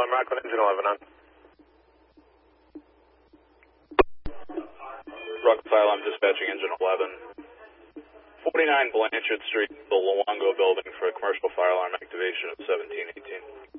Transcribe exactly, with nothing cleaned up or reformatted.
Rockland, engine eleven on. Rockland Fire Alarm dispatching engine eleven. forty-nine Blanchard Street, the Luongo building for a commercial fire alarm activation at seventeen eighteen.